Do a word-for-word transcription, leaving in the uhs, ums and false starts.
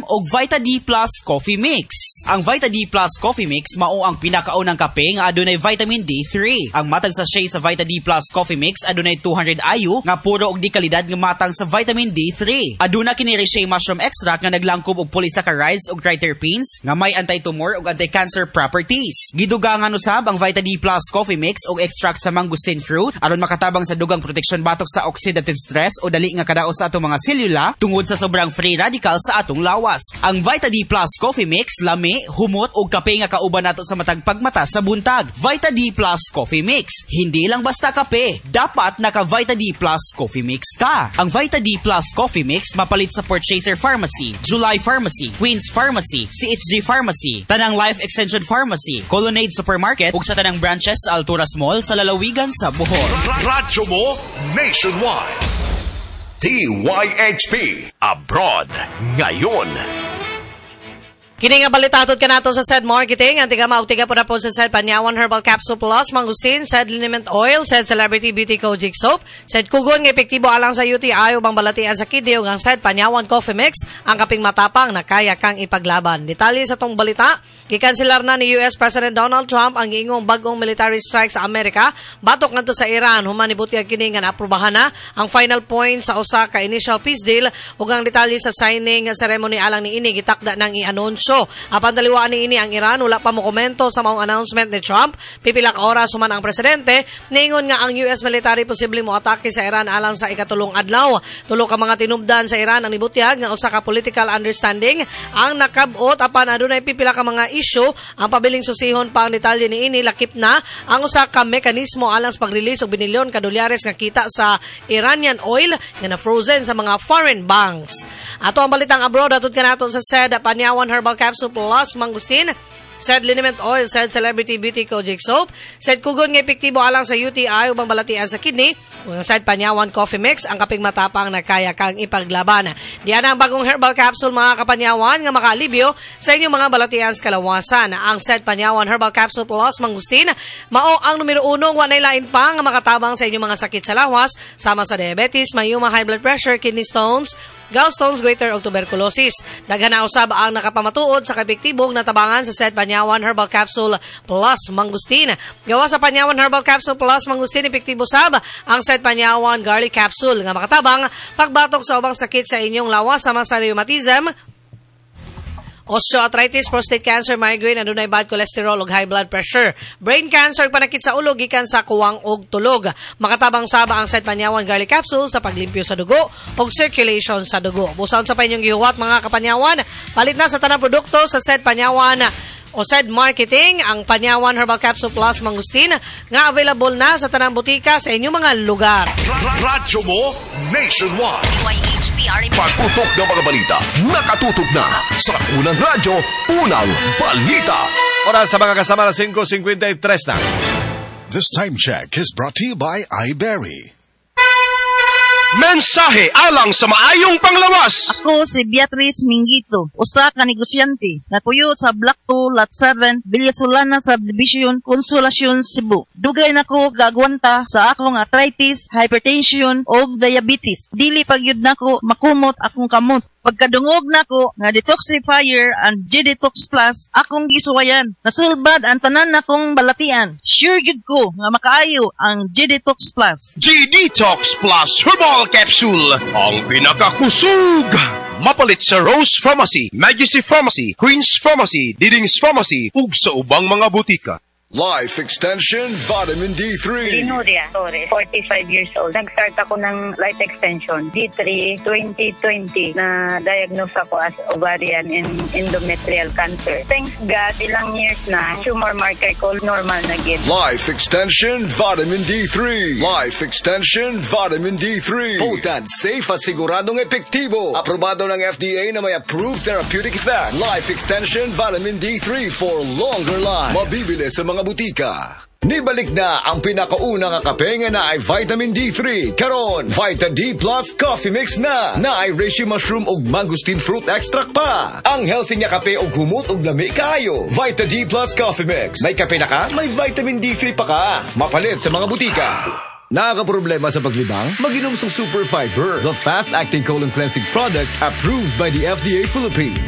og Vita D Plus Coffee Mix. Ang Vita D Plus Coffee Mix mao ang pinakaunang kape nga adunay vitamin D three. Ang matang sachet sa Vita D Plus Coffee Mix adunay two hundred I U nga puro og di kalidad nga matang sa vitamin D three. Aduna kini Reishi mushroom extract nga naglangkob og polysaccharides ug triterpenes nga may anti-tumor ug anti-cancer properties. Gidugangan usab ang Vita D Plus Coffee Mix og extract sa mangosteen fruit aron makatabang sa dugang protection batok sa oxidative stress o dali nga kadaos sa atong mga selula tungod sa sobrang free radical sa atong lawas. Ang Vita D Plus Coffee Mix lami, humot ug kape nga kauban nato sa matag pagmata sa buntag. Vita D Plus Coffee Mix, hindi lang basta kape, dapat naka Vita D Plus Coffee Mix ka. Ang Vita D Plus Coffee Mix mapalit sa Purchaser Pharmacy, July Pharmacy, Queens Pharmacy, C H G Pharmacy, Tanang Life Extension Pharmacy, Colonnade Supermarket ug sa tanang branches sa Alturas Mall sa lalawigan sa Bohol. Radyo mo nationwide. T Y H P Abroad ngayon. Kini nga balitatod ka nato sa said marketing. Antiga mautiga po na po sa said Panyawan Herbal Capsule Plus, Mangosteen, said Liniment Oil, said Celebrity Beauty Kojic Soap, said Kugon nga epektibo alang sa U T I ubang balatian sa kidney ug ang said Panyawan Coffee Mix, ang kaping matapang na kaya kang ipaglaban. Detalye sa tong balita, gikanselar na ni U S President Donald Trump ang ingong bagong military strike sa Amerika batok ngadto sa Iran. Human ibutyag kini nga naaprubahan na ang final point sa usa ka initial peace deal ug ang detalye sa signing ceremony alang ni ini gitakda nang i-anunsyo. Apan daliwaan ni ini ang Iran, wala pa mo komento sa maong announcement ni Trump. Pipila ka oras human ang presidente, niingon nga ang U S military posibleng mo atake sa Iran alang sa ikatulong adlaw. Tulo ka mga tinubdan sa Iran ang nibutyag nga usa ka political understanding ang nakab-ot apan adunay pipila ka mga issue ang pabiling susihon pa ang detalye ni ini lakip na ang usa ka mekanismo alang sa pag-release og binilyon ka dolyares nga kita sa Iranian oil nga na-frozen sa mga foreign banks. Ato ang balitang abroad atod kanaton sa said Panyawan Herbal Capsule Plus, Mangosteen, said Liniment Oil, said Celebrity Beauty Kojic Soap, said Kugon nga epektibo alang sa U T I ubang balatian sa kidney, ug said Panyawan Coffee Mix, ang kaping matapang na kaya kang ipaglaban. Diyan ang bagong herbal capsule mga kapanyawan nga makaalibyo sa inyong mga balatian sa kalawasan. Ang said Panyawan Herbal Capsule Plus, Mangosteen, mao ang numero uno wa nay lain pa nga makatabang sa inyong mga sakit sa lawas sama sa diabetes, mayuma, high blood pressure, kidney stones, gallstones, goiter o tuberculosis. Daghan na usab ang nakapamatuod sa kaepektibong natabangan sa said Panyawan Herbal Capsule Plus, Mangosteen. Gawa sa Panyawan Herbal Capsule Plus, Mangosteen, epektibo sab ang said Panyawan Garlic Capsule nga makatabang pagbatok sa ubang sakit sa inyong lawas sama sa rheumatism, osteoarthritis, prostate cancer, migraine, adunay bad cholesterol ug high blood pressure, brain cancer, panakit sa ulo gikan sa kuwang ug tulog. Makatabang saba ang said Panyawan Garlic Capsule sa paglimpyo sa dugo ug circulation sa dugo. Busaon sa pa inyong gihuwat mga kapanyawan, palit na sa tanang produkto sa said Panyawan o said marketing ang Panyawan Herbal Capsule Plus, Mangosteen nga available na sa tanang butika sa inyong mga lugar. Radyo mo nationwide. T Y H P Pagputok ng mga balita, nakatutok na sa unang radyo, unang balita. Oras sa mga kasama na five fifty-three na. This time check is brought to you by iBerry. Mensahe alang sa maayong panglawas. Ako si Beatrice Mingito, usa ka negosyante na puyo sa Block two, Lot seven, Villasolana Subdivision, Consolacion, Cebu. Dugay nako gagwanta sa akong arthritis, hypertension o diabetes. Dili pagyud nako makumot akong kamot. Pagkadungog nako nga detoxifier and G-Detox Plus akong gisuwayan. Nasulbad ang tanan nakong balatian. Sure gid ko nga makaayo ang G-Detox Plus. G-Detox Plus Herbal Capsule, ang pinakakusog. Mapalit sa Rose Pharmacy, Majesty Pharmacy, Queens Pharmacy, Didings Pharmacy, ug sa ubang mga butika. Life Extension Vitamin D three. Linuria Torres, forty-five years old. Nag-start ako ng Life Extension D three twenty twenty na diagnose ako as ovarian and endometrial cancer. Thanks God, ilang years na, tumor marker ko normal na gid. Life Extension Vitamin D three. Life Extension Vitamin D three. Potent, safe at siguradong epektibo. Aprobado ng F D A na may approved therapeutic effect. Life Extension Vitamin D three for longer life. Mabibili sa mga butika. Nibalik na ang pinakauna nga kape nga na ay Vitamin D three. Karon, Vita D Plus Coffee Mix na. Na ay reishi mushroom ug mangosteen fruit extract pa. Ang healthy nga kape ug humot ug lami kaayo. Vita D Plus Coffee Mix. May kape na ka, may Vitamin D three pa ka. Mapalit sa mga butika. Nakakaproblema sa paglibang? Mag-inom sa Super Fiber, the fast-acting colon cleansing product approved by the F D A Philippines.